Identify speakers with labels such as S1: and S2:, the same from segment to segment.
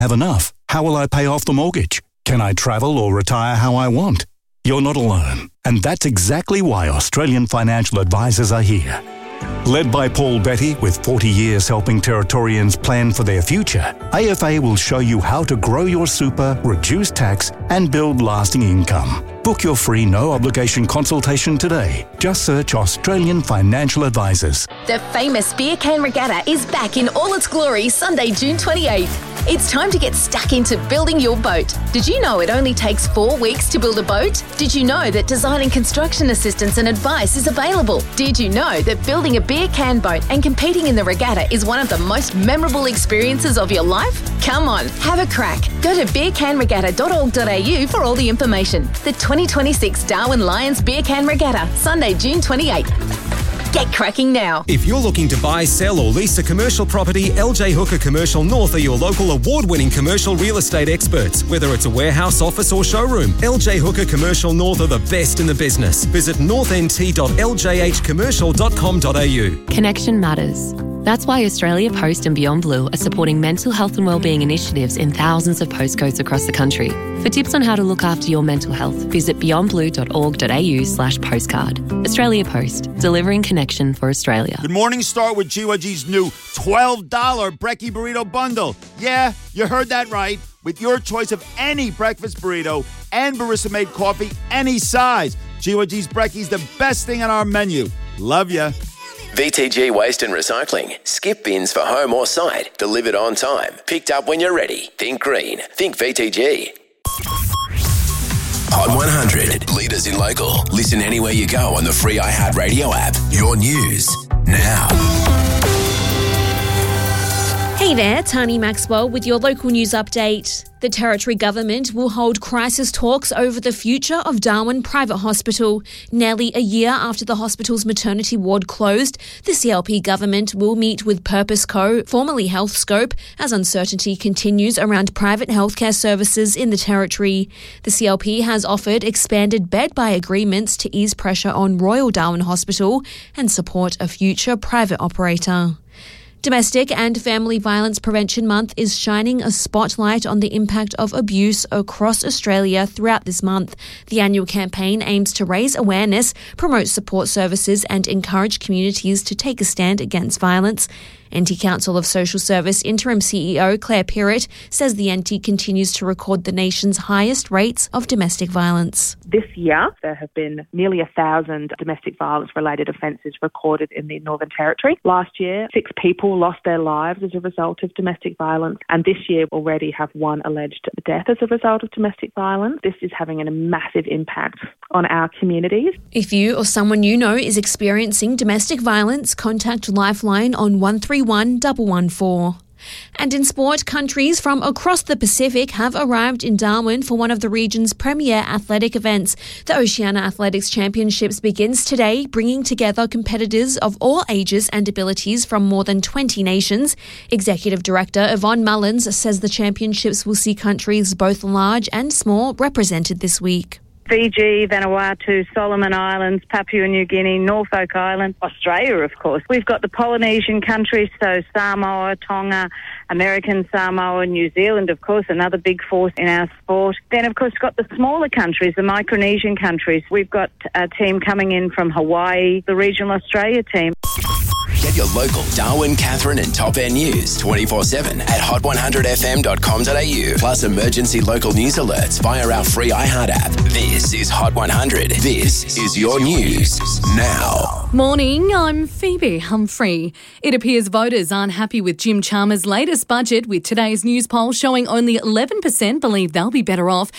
S1: have enough? How will I pay off the mortgage? Can I travel or retire how I want? You're not alone. And that's exactly why Australian Financial Advisors are here. Led by Paul Betty, with 40 years helping Territorians plan for their future, AFA will show you how to grow your super, reduce tax, and build lasting income. Book your free no-obligation consultation today. Just search Australian Financial Advisors.
S2: The famous Beer Can Regatta is back in all its glory Sunday, June 28th. It's time to get stuck into building your boat. Did you know it only takes 4 weeks to build a boat? Did you know that design and construction assistance and advice is available? Did you know that building a beer can boat and competing in the regatta is one of the most memorable experiences of your life? Come on, have a crack. Go to beercanregatta.org.au for all the information. The 2026 Darwin Lions Beer Can Regatta, Sunday, June 28th. Get cracking now.
S3: If you're looking to buy, sell or lease a commercial property, LJ Hooker Commercial North are your local award-winning commercial real estate experts. Whether it's a warehouse, office or showroom, LJ Hooker Commercial North are the best in the business. Visit northnt.ljhcommercial.com.au.
S4: Connection matters. That's why Australia Post and Beyond Blue are supporting mental health and wellbeing initiatives in thousands of postcodes across the country. For tips on how to look after your mental health, visit beyondblue.org.au/postcard. Australia Post, delivering connection for Australia.
S5: Good morning, start with GYG's new $12 Brekkie Burrito Bundle. Yeah, you heard that right. With your choice of any breakfast burrito and barista-made coffee, any size. GYG's Brekkie's the best thing on our menu. Love ya.
S6: VTG Waste and Recycling. Skip bins for home or site. Delivered on time. Picked up when you're ready. Think green. Think VTG. Hot 100. Leaders in local. Listen anywhere you go on the free iHeartRadio app. Your news now.
S7: Hey there, Tani Maxwell with your local news update. The Territory Government will hold crisis talks over the future of Darwin Private Hospital. Nearly a year after the hospital's maternity ward closed, the CLP Government will meet with Purpose Co, formerly Healthscope, as uncertainty continues around private healthcare services in the Territory. The CLP has offered expanded bed-buy agreements to ease pressure on Royal Darwin Hospital and support a future private operator. Domestic and Family Violence Prevention Month is shining a spotlight on the impact of abuse across Australia throughout this month. The annual campaign aims to raise awareness, promote support services and encourage communities to take a stand against violence. NT Council of Social Service Interim CEO Claire Pirrett says the NT continues to record the nation's highest rates of domestic violence.
S8: This year, there have been nearly 1,000 domestic violence-related offences recorded in the Northern Territory. Last year, 6 people lost their lives as a result of domestic violence, and this year already have 1 alleged death as a result of domestic violence. This is having a massive impact on our communities.
S7: If you or someone you know is experiencing domestic violence, contact Lifeline on 131 114. And in sport, countries from across the Pacific have arrived in Darwin for one of the region's premier athletic events. The Oceania Athletics Championships begins today, bringing together competitors of all ages and abilities from more than 20 nations. Executive Director Yvonne Mullins says the championships will see countries both large and small represented this week.
S9: Fiji, Vanuatu, Solomon Islands, Papua New Guinea, Norfolk Island, Australia, of course. We've got the Polynesian countries, so Samoa, Tonga, American Samoa, New Zealand, of course, another big force in our sport. Then, of course, got the smaller countries, the Micronesian countries. We've got a team coming in from Hawaii, the Regional Australia team.
S6: Get your local Darwin, Katherine and Top End news 24/7 at hot100fm.com.au. Plus emergency local news alerts via our free iHeart app. This is Hot 100. This is your news now.
S10: Morning, I'm Phoebe Humphrey. It appears voters aren't happy with Jim Chalmers' latest budget, with today's news poll showing only 11% believe they'll be better off.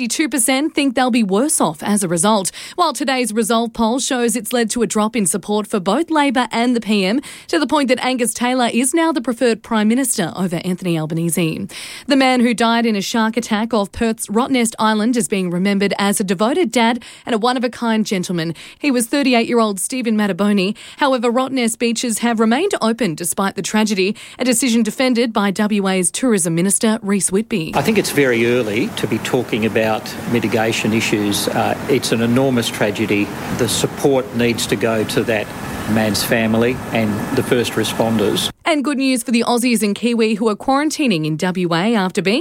S10: 52% think they'll be worse off as a result. While today's Resolve poll shows it's led to a drop in support for both Labor and the PM, to the point that Angus Taylor is now the preferred Prime Minister over Anthony Albanese. The man who died in a shark attack off Perth's Rottnest Island is being remembered as a devoted dad and a one-of-a-kind gentleman. He was 38-year-old Stephen Mataboni. However, Rottnest beaches have remained open despite the tragedy, a decision defended by WA's Tourism Minister Rhys Whitby.
S11: I think it's very early to be talking about mitigation issues. It's an enormous tragedy. The support needs to go to that man's family and the first responders.
S10: And good news for the Aussies and Kiwi who are quarantining in WA after being